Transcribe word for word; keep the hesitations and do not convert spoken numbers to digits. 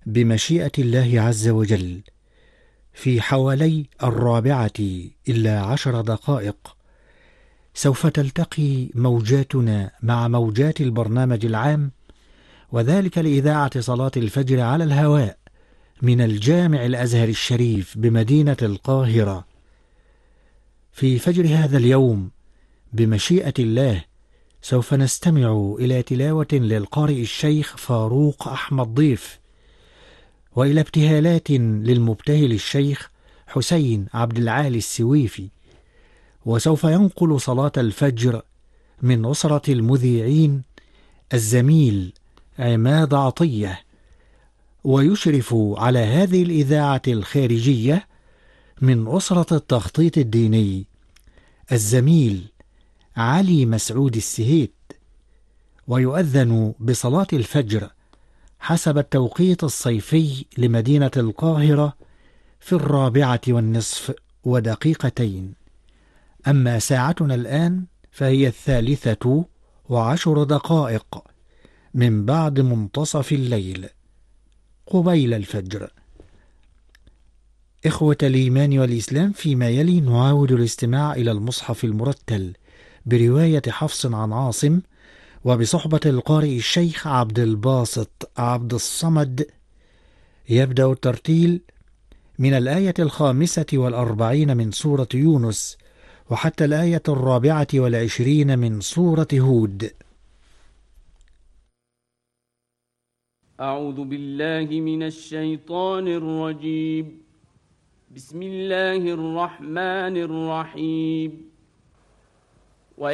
بمشيئة الله عز وجل في حوالي الرابعة إلا عشر دقائق سوف تلتقي موجاتنا مع موجات البرنامج العام، وذلك لإذاعة صلاة الفجر على الهواء من الجامع الأزهر الشريف بمدينة القاهرة. في فجر هذا اليوم بمشيئة الله سوف نستمع إلى تلاوة للقارئ الشيخ فاروق أحمد ضيف، وإلى ابتهالات للمبتهل الشيخ حسين عبد العالي السويفي. وسوف ينقل صلاة الفجر من أسرة المذيعين الزميل عماد عطية، ويشرف على هذه الإذاعة الخارجية من أسرة التخطيط الديني الزميل علي مسعود السهيت. ويؤذن بصلاة الفجر حسب التوقيت الصيفي لمدينة القاهرة في الرابعة والنصف ودقيقتين. أما ساعتنا الآن فهي الثالثة وعشر دقائق من بعد منتصف الليل قبيل الفجر. إخوة الإيمان والإسلام، فيما يلي نعاود الاستماع إلى المصحف المرتل برواية حفص عن عاصم وبصحبة القارئ الشيخ عبد الباسط عبد الصمد. يبدأ الترتيل من الآية الخامسة والأربعين من سورة يونس وحتى الآية الرابعة والعشرين من سورة هود. أعوذ بالله من الشيطان الرجيم. بسم الله الرحمن الرحيم.